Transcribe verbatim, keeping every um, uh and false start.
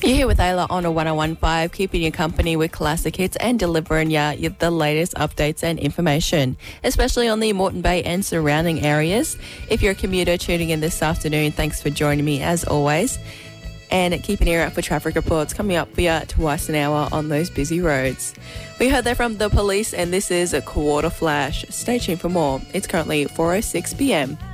You're here with Ayla on a one oh one point five, keeping you company with classic hits and delivering you the latest updates and information, especially on the Moreton Bay and surrounding areas. If you're a commuter tuning in this afternoon, thanks for joining me as always. And keep an ear out for traffic reports coming up for you twice an hour on those busy roads. We heard that from the police, and this is a quarter flash. Stay tuned for more. It's currently four oh six p m.